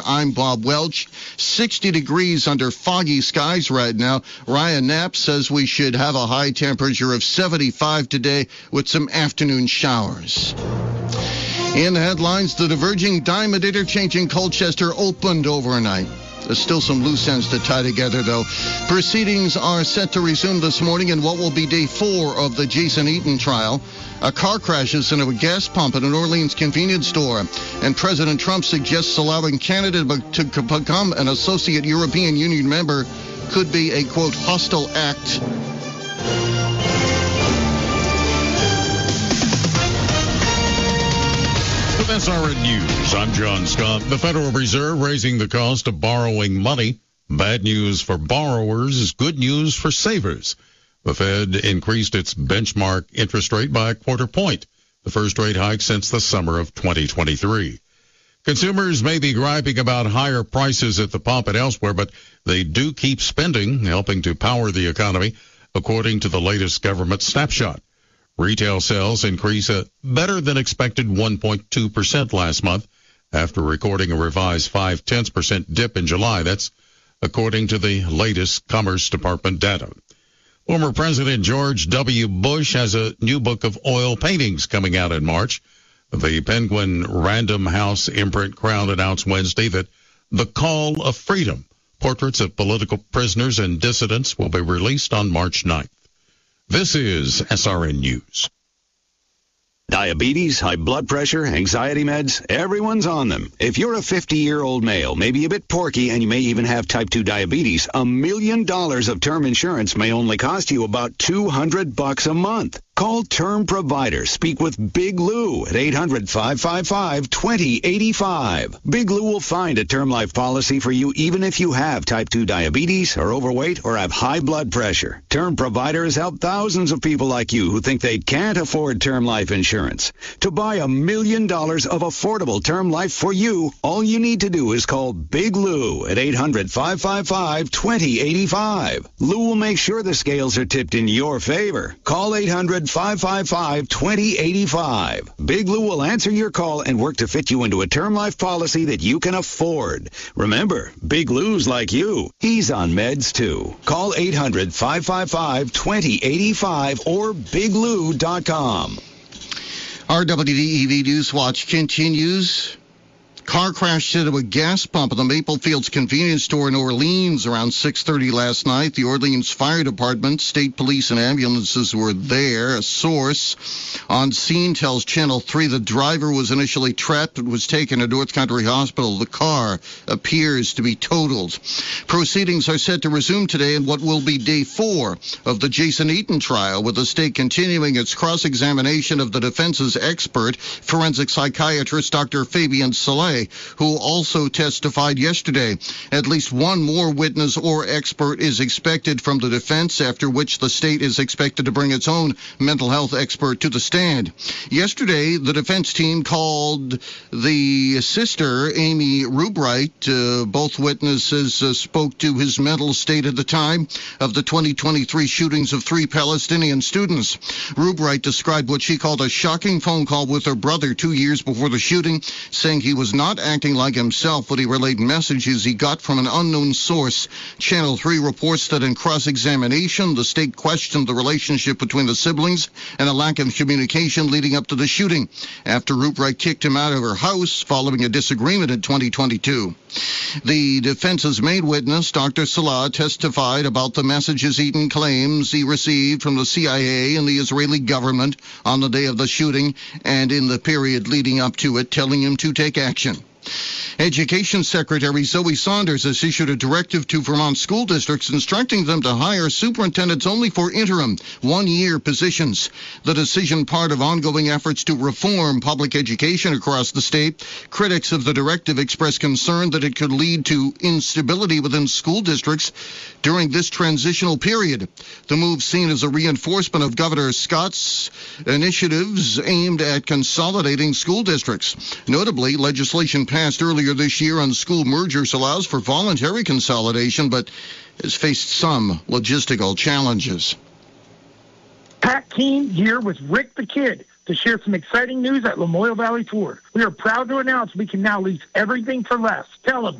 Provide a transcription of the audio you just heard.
I'm Bob Welch. 60 degrees under foggy skies right now. Ryan Knapp says we should have a high temperature of 75 today with some afternoon showers. In the headlines, the diverging Diamond Interchange in Colchester opened overnight. There's still some loose ends to tie together, though. Proceedings are set to resume this morning in what will be day 4 of the Jason Eaton trial. A car crashes into a gas pump at an Orleans convenience store, and President Trump suggests allowing Canada to become an associate European Union member could be a, quote, hostile act. With SRN News, I'm John Scott. The Federal Reserve raising the cost of borrowing money. Bad news for borrowers is good news for savers. The Fed increased its benchmark interest rate by a quarter point, the first rate hike since the summer of 2023. Consumers may be griping about higher prices at the pump and elsewhere, but they do keep spending, helping to power the economy, according to the latest government snapshot. Retail sales increased a better-than-expected 1.2% last month after recording a revised 0.5% dip in July. That's according to the latest Commerce Department data. Former President George W. Bush has a new book of oil paintings coming out in March. The Penguin Random House imprint Crown announced Wednesday that The Call of Freedom, portraits of political prisoners and dissidents, will be released on March 9th. This is SRN News. Diabetes, high blood pressure, anxiety meds, everyone's on them. If you're a 50-year-old male, maybe a bit porky, and you may even have type 2 diabetes, $1 million of term insurance may only cost you about $200 a month. Call Term Provider. Speak with Big Lou at 800-555-2085. Big Lou will find a term life policy for you even if you have type 2 diabetes, are overweight, or have high blood pressure. Term Provider has helped thousands of people like you who think they can't afford term life insurance. To buy $1 million of affordable term life for you, all you need to do is call Big Lou at 800-555-2085. Lou will make sure the scales are tipped in your favor. Call 800-555-2085. Big Lou will answer your call and work to fit you into a term life policy that you can afford. Remember, Big Lou's like you. He's on meds too. Call 800-555-2085 or biglou.com. Our WDEV News Watch continues. Car crashed into a gas pump at the Maple Fields convenience store in Orleans around 6:30 last night. The Orleans Fire Department, state police, and ambulances were there. A source on scene tells Channel 3 the driver was initially trapped but was taken to North Country Hospital. The car appears to be totaled. Proceedings are set to resume today in what will be day 4 of the Jason Eaton trial, with the state continuing its cross-examination of the defense's expert, forensic psychiatrist Dr. Fabian Saleh, who also testified yesterday. At least one more witness or expert is expected from the defense, after which the state is expected to bring its own mental health expert to the stand. Yesterday, the defense team called the sister, Amy Rubright. Both witnesses spoke to his mental state at the time of the 2023 shootings of 3 Palestinian students. Rubright described what she called a shocking phone call with her brother 2 years before the shooting, saying he was not acting like himself, but he relayed messages he got from an unknown source. Channel 3 reports that in cross-examination, the state questioned the relationship between the siblings and a lack of communication leading up to the shooting after Rubright kicked him out of her house following a disagreement in 2022. The defense's main witness, Dr. Salah, testified about the messages Eaton claims he received from the CIA and the Israeli government on the day of the shooting and in the period leading up to it, telling him to take action. Education Secretary Zoe Saunders has issued a directive to Vermont school districts instructing them to hire superintendents only for interim, one-year positions. The decision part of ongoing efforts to reform public education across the state. Critics of the directive expressed concern that it could lead to instability within school districts during this transitional period. The move seen as a reinforcement of Governor Scott's initiatives aimed at consolidating school districts. Notably, legislation passed earlier this year on school mergers allows for voluntary consolidation, but has faced some logistical challenges. Pat Keene here with Rick the Kid. to share some exciting news at Lamoille Valley Ford. We are proud to announce we can now lease everything for less. Tell them